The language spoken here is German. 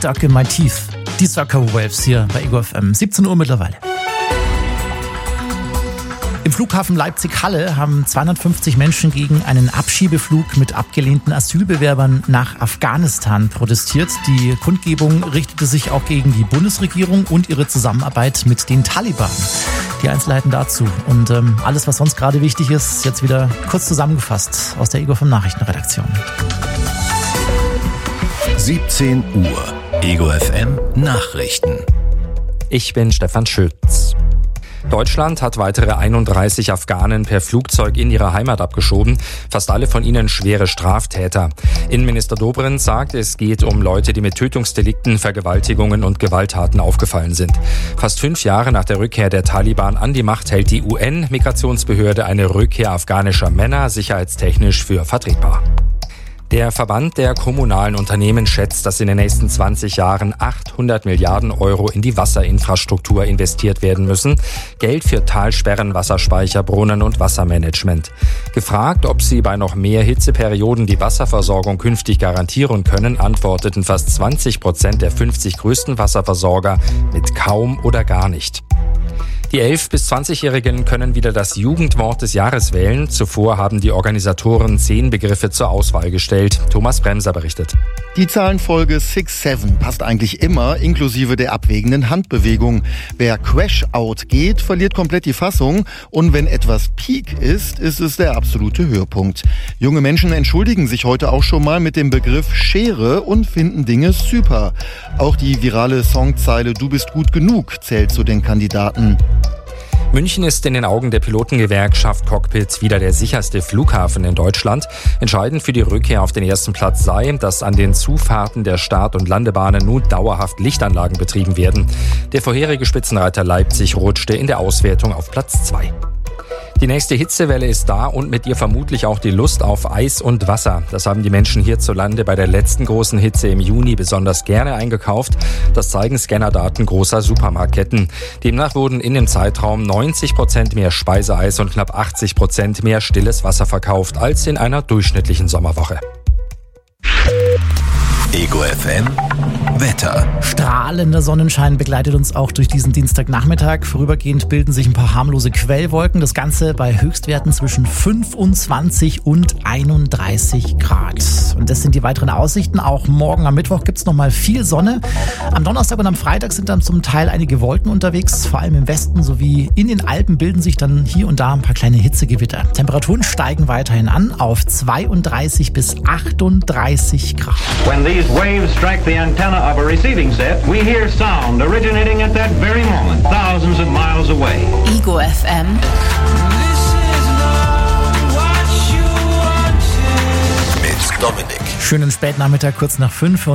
Stuck in My Teeth. Die Circle Waves hier bei Ego FM. 17 Uhr mittlerweile. Im Flughafen Leipzig-Halle haben 250 Menschen gegen einen Abschiebeflug mit abgelehnten Asylbewerbern nach Afghanistan protestiert. Die Kundgebung richtete sich auch gegen die Bundesregierung und ihre Zusammenarbeit mit den Taliban. Die Einzelheiten dazu und alles, was sonst gerade wichtig ist, jetzt wieder kurz zusammengefasst aus der Ego FM Nachrichtenredaktion. 17 Uhr. Ego FM Nachrichten. Ich bin Stefan Schütz. Deutschland hat weitere 31 Afghanen per Flugzeug in ihre Heimat abgeschoben, fast alle von ihnen schwere Straftäter. Innenminister Dobrindt sagt, es geht um Leute, die mit Tötungsdelikten, Vergewaltigungen und Gewalttaten aufgefallen sind. Fast 5 Jahre nach der Rückkehr der Taliban an die Macht hält die UN-Migrationsbehörde eine Rückkehr afghanischer Männer sicherheitstechnisch für vertretbar. Der Verband der kommunalen Unternehmen schätzt, dass in den nächsten 20 Jahren 800 Milliarden Euro in die Wasserinfrastruktur investiert werden müssen. Geld für Talsperren, Wasserspeicher, Brunnen und Wassermanagement. Gefragt, ob sie bei noch mehr Hitzeperioden die Wasserversorgung künftig garantieren können, antworteten fast 20% der 50 größten Wasserversorger mit kaum oder gar nicht. Die 11- bis 20-Jährigen können wieder das Jugendwort des Jahres wählen. Zuvor haben die Organisatoren 10 Begriffe zur Auswahl gestellt. Thomas Bremser berichtet. Die Zahlenfolge 6-7 passt eigentlich immer, inklusive der abwägenden Handbewegung. Wer Crash-Out geht, verliert komplett die Fassung. Und wenn etwas Peak ist, ist es der absolute Höhepunkt. Junge Menschen entschuldigen sich heute auch schon mal mit dem Begriff Schere und finden Dinge super. Auch die virale Songzeile "Du bist gut genug" zählt zu den Kandidaten. München ist in den Augen der Pilotengewerkschaft Cockpit wieder der sicherste Flughafen in Deutschland. Entscheidend für die Rückkehr auf den ersten Platz sei, dass an den Zufahrten der Start- und Landebahnen nun dauerhaft Lichtanlagen betrieben werden. Der vorherige Spitzenreiter Leipzig rutschte in der Auswertung auf Platz 2. Die nächste Hitzewelle ist da und mit ihr vermutlich auch die Lust auf Eis und Wasser. Das haben die Menschen hierzulande bei der letzten großen Hitze im Juni besonders gerne eingekauft. Das zeigen Scannerdaten großer Supermarktketten. Demnach wurden in dem Zeitraum 90% mehr Speiseeis und knapp 80% mehr stilles Wasser verkauft als in einer durchschnittlichen Sommerwoche. Ego FM Wetter. Strahlender Sonnenschein begleitet uns auch durch diesen Dienstagnachmittag. Vorübergehend bilden sich ein paar harmlose Quellwolken. Das Ganze bei Höchstwerten zwischen 25 und 31 Grad. Und das sind die weiteren Aussichten. Auch morgen am Mittwoch gibt es nochmal viel Sonne. Am Donnerstag und am Freitag sind dann zum Teil einige Wolken unterwegs. Vor allem im Westen sowie in den Alpen bilden sich dann hier und da ein paar kleine Hitzegewitter. Temperaturen steigen weiterhin an auf 32 bis 38 Grad. When these waves strike the antenna of a receiving set, we hear sound originating at that very moment, thousands of miles away. Ego FM. Mit Dominik. Schönen Spätnachmittag, kurz nach 5.